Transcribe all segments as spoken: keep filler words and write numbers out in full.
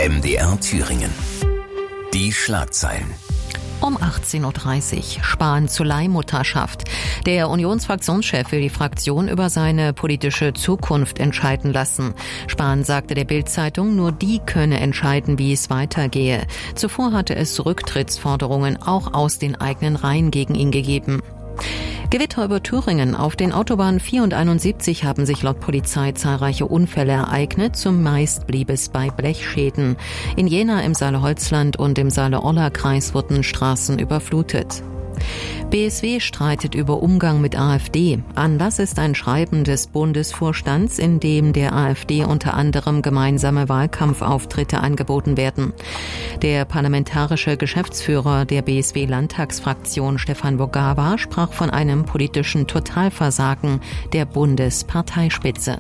M D R Thüringen. Die Schlagzeilen. Um achtzehn Uhr dreißig. Spahn zur Leihmutterschaft. Der Unionsfraktionschef will die Fraktion über seine politische Zukunft entscheiden lassen. Spahn sagte der Bild-Zeitung, nur die könne entscheiden, wie es weitergehe. Zuvor hatte es Rücktrittsforderungen auch aus den eigenen Reihen gegen ihn gegeben. Gewitter über Thüringen. Auf den Autobahnen vier und einundsiebzig haben sich laut Polizei zahlreiche Unfälle ereignet. Zumeist blieb es bei Blechschäden. In Jena, im Saale-Holzland und im Saale-Orla-Kreis wurden Straßen überflutet. B S W streitet über Umgang mit AfD. Anlass ist ein Schreiben des Bundesvorstands, in dem der AfD unter anderem gemeinsame Wahlkampfauftritte angeboten werden. Der parlamentarische Geschäftsführer der B S W-Landtagsfraktion Stefan Bogawa sprach von einem politischen Totalversagen der Bundesparteispitze.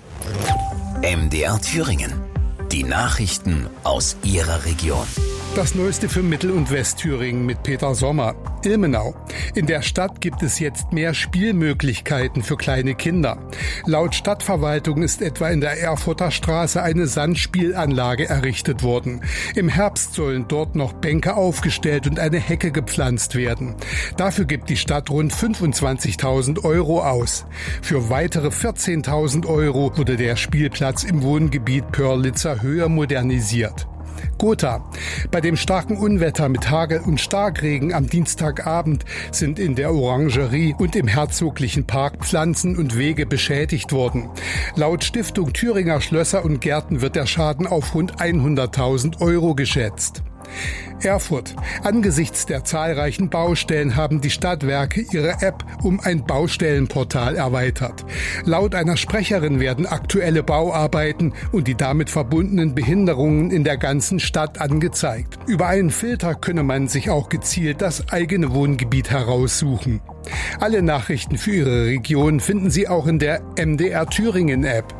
M D R Thüringen. Die Nachrichten aus Ihrer Region. Das Neueste für Mittel- und Westthüringen mit Peter Sommer. Ilmenau. In der Stadt gibt es jetzt mehr Spielmöglichkeiten für kleine Kinder. Laut Stadtverwaltung ist etwa in der Erfurter Straße eine Sandspielanlage errichtet worden. Im Herbst sollen dort noch Bänke aufgestellt und eine Hecke gepflanzt werden. Dafür gibt die Stadt rund fünfundzwanzigtausend Euro aus. Für weitere vierzehntausend Euro wurde der Spielplatz im Wohngebiet Pörlitzer Höhe modernisiert. Gotha. Bei dem starken Unwetter mit Hagel und Starkregen am Dienstagabend sind in der Orangerie und im Herzoglichen Park Pflanzen und Wege beschädigt worden. Laut Stiftung Thüringer Schlösser und Gärten wird der Schaden auf rund hunderttausend Euro geschätzt. Erfurt. Angesichts der zahlreichen Baustellen haben die Stadtwerke ihre App um ein Baustellenportal erweitert. Laut einer Sprecherin werden aktuelle Bauarbeiten und die damit verbundenen Behinderungen in der ganzen Stadt angezeigt. Über einen Filter könne man sich auch gezielt das eigene Wohngebiet heraussuchen. Alle Nachrichten für Ihre Region finden Sie auch in der M D R Thüringen App.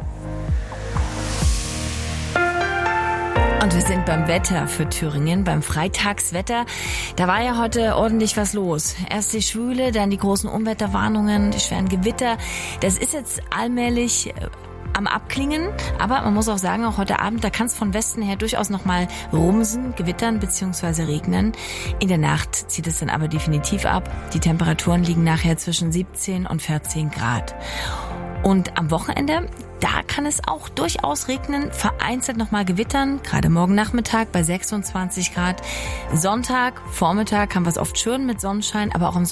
Und wir sind beim Wetter für Thüringen, beim Freitagswetter. Da war ja heute ordentlich was los. Erst die Schwüle, dann die großen Unwetterwarnungen, die schweren Gewitter. Das ist jetzt allmählich am Abklingen, aber man muss auch sagen, auch heute Abend, da kann es von Westen her durchaus nochmal rumsen, gewittern bzw. regnen. In der Nacht zieht es dann aber definitiv ab. Die Temperaturen liegen nachher zwischen siebzehn und vierzehn Grad. Und am Wochenende, da kann es auch durchaus regnen, vereinzelt nochmal gewittern, gerade morgen Nachmittag bei sechsundzwanzig Grad. Sonntag, Vormittag haben wir es oft schön mit Sonnenschein, aber auch am Sonntag